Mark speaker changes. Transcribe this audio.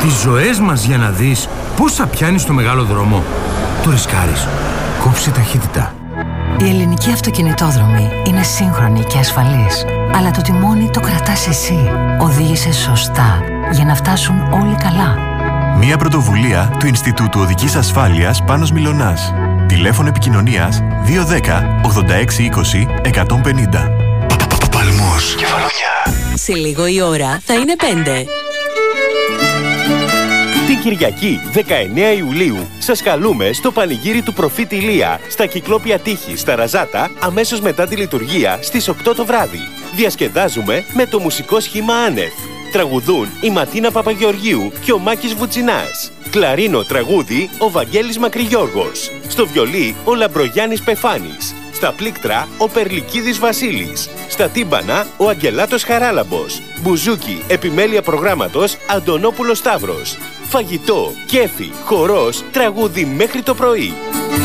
Speaker 1: τις ζωές μας για να δεις πώς θα πιάνεις το μεγάλο δρόμο. Το ρισκάρεις. Κόψε ταχύτητα.
Speaker 2: Οι ελληνικοί αυτοκινητόδρομοι είναι σύγχρονοι και ασφαλείς. Αλλά το τιμόνι το κρατάς εσύ. Οδήγησε σωστά για να φτάσουν όλοι καλά.
Speaker 3: Μία πρωτοβουλία του Ινστιτούτου Οδικής Ασφάλειας Πάνος Μιλωνάς. Τηλέφωνο επικοινωνίας 210 86 20 150.
Speaker 4: Παλμός, Κεφαλονιά.
Speaker 5: Σε λίγο η ώρα θα είναι 5.
Speaker 6: Την Κυριακή 19 Ιουλίου σας καλούμε στο πανηγύρι του προφήτη Ηλία στα Κυκλόπια Τύχη στα Ραζάτα αμέσως μετά τη λειτουργία στις 8 το βράδυ. Διασκεδάζουμε με το μουσικό σχήμα Άνευ. Τραγουδούν η Ματίνα Παπαγεωργίου και ο Μάκης Βουτσινάς. Κλαρίνο τραγούδι ο Βαγγέλης Μακρυγιώργος. Στο βιολί ο Λαμπρογιάννης Πεφάνης. Στα πλήκτρα ο Περλικίδης Βασίλης. Στα τύμπανα ο Αγγελάτος Χαράλαμπος. Μπουζούκι, επιμέλεια προγράμματος Αντωνόπουλος Σταύρος. Φαγητό, κέφι, χορός, τραγούδι μέχρι το πρωί.